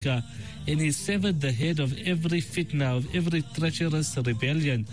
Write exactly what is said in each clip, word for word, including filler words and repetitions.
Makkah, and he severed the head of every fitna, of every treacherous rebellion.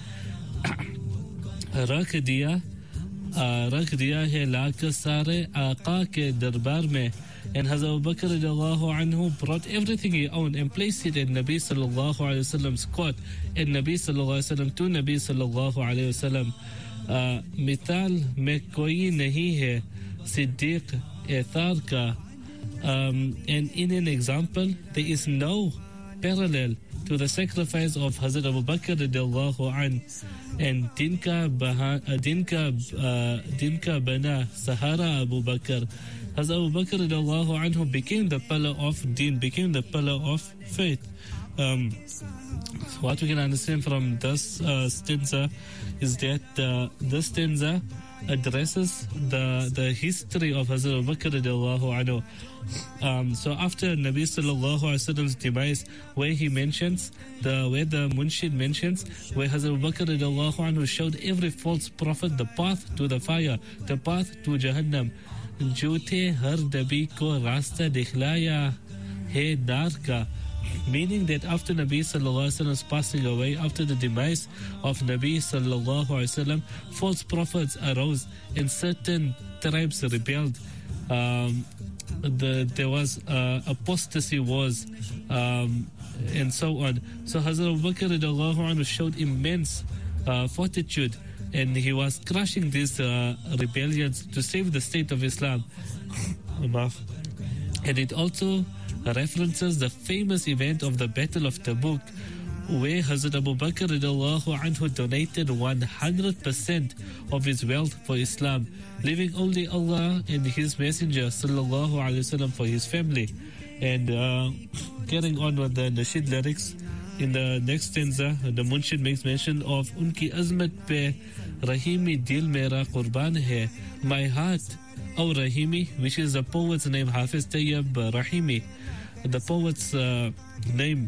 रख दिया रख दिया है लाकर सारे आका के दरबार में. And Hazrat Abu Bakr radiallahu anhu brought everything he owned and placed it in Nabi sallallahu alayhi wa sallam's court, and Nabi sallallahu alayhi wa sallam to Nabi sallallahu alayhi wa sallam. मिसाल में कोई नहीं है सिद्दीक एथार का. Um, and in an example, there is no parallel to the sacrifice of Hazrat Abu Bakr radiallahu anhu. And dinka baha, uh, dinka uh, dinka bana Sahara Abu Bakr. Hazrat Abu Bakr radiallahu anhu became the pillar of deen, became the pillar of faith. Um, what we can understand from this uh, stanza is that uh, this stanza addresses the the history of Hazrat Abu Bakr radiallahu anhu. Um, so after Nabi sallallahu alaihi wasallam's demise, where he mentions the where the Munshid mentions where Hazrat Abu Bakr radiallahu anhu showed every false prophet the path to the fire, the path to Jahannam. Jute har nabi ko rasta dikhlaya hai dar ka. Meaning that after Nabi sallallahu alaihi wasallam's passing away, after the demise of Nabi sallallahu alaihi wasallam, false prophets arose and certain tribes rebelled. Um, the, there was uh, apostasy wars um, and so on. So Hazrat Abu Bakr radiallahu anhu showed immense uh, fortitude, and he was crushing these uh, rebellions to save the state of Islam. And it also references the famous event of the Battle of Tabuk, where Hazrat Abu Bakr radiallahu anhu donated one hundred percent of his wealth for Islam, leaving only Allah and His Messenger sallallahu alaihi wasallam for his family. And uh, carrying on with the Nasheed lyrics, in the next stanza, the Munshid makes mention of Unki azmat pe Rahimi dil mera qurban hai. My heart, O Rahimi, which is the poet's name, Hafiz Tayyib Rahimi. The poet's uh, name,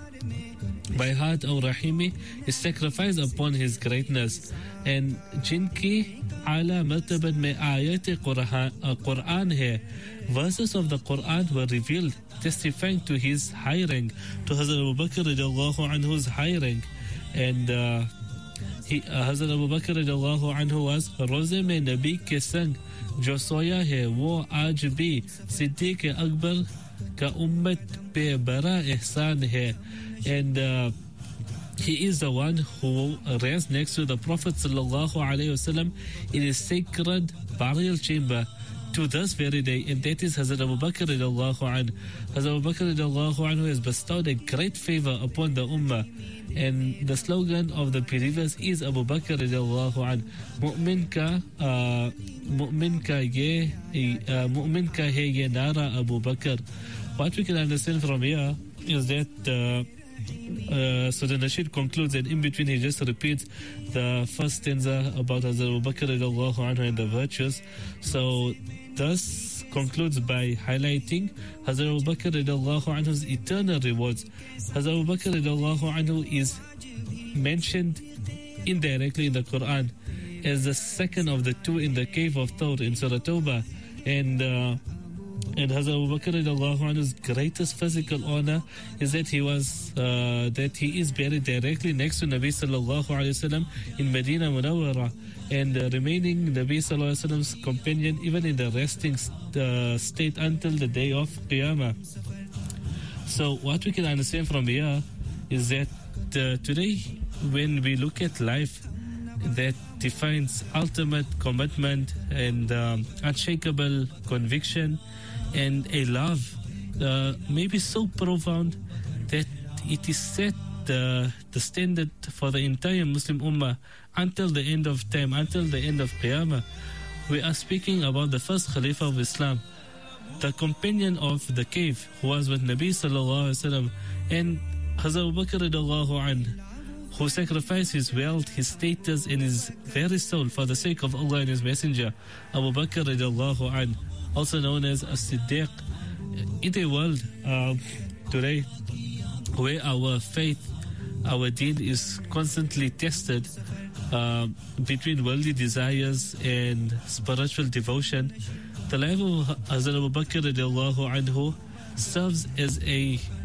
my heart, O Rahimi, is sacrificed upon his greatness. And Jinki ala martabat mein ayat Quran hai. Verses of the Quran were revealed, testifying to his high rank, to Hazrat Abu Bakr radiallahu anhu's high rank. And uh, he, uh, Hazrat Abu Bakr radiallahu anhu was Roze mein Nabi ke sang jo soya hai wo aaj bhi Siddiq Akbar ka ummat pe bara ihsan hai. And uh, he is the one who rests next to the Prophet sallallahu alaihi wasallam in his sacred burial chamber to this very day, and that is Hazrat Abu Bakr radiallahu anhu. Hazrat Abu Bakr radiallahu anhu has bestowed a great favor upon the ummah, and the slogan of the believers is Abu Bakr radiallahu anhu. Mu'min ka uh, mu'min ka ye uh, mu'min ka hai ye nara Abu Bakr. What we can understand from here is that uh, Uh, so the Nasheed concludes, and in between he just repeats the first stanza about Hazrat Abu Bakr radiallahu anhu and the virtues. So thus concludes by highlighting Hazrat Abu Bakr radiallahu anhu's eternal rewards. Hazrat Abu Bakr radiallahu anhu is mentioned indirectly in the Quran as the second of the two in the cave of Thawr in Surah Tawbah. And uh, And Hazrat Abu Bakr radiallahu anhu's greatest physical honor is that he was uh, that he is buried directly next to Nabi sallallahu alaihi wasallam in Medina Munawwara, and uh, remaining Nabi sallallahu alaihi wasallam's companion even in the resting uh, state until the day of Qiyamah. So what we can understand from here is that uh, today, when we look at life that defines ultimate commitment and um, unshakable conviction and a love uh, maybe so profound that it is set the, the standard for the entire Muslim Ummah until the end of time, until the end of Qiyamah. We are speaking about the first Khalifa of Islam, the companion of the cave who was with Nabi sallallahu alaihi wasallam, and Hazrat Abu Bakr radiallahu anhu, who sacrificed his wealth, his status, and his very soul for the sake of Allah and His Messenger, Abu Bakr radiallahu anhu, also known as As-Siddiq. In a world uh, today where our faith, our deen is constantly tested uh, between worldly desires and spiritual devotion, the life of Hazrat Abu Bakr radiallahu anhu serves as a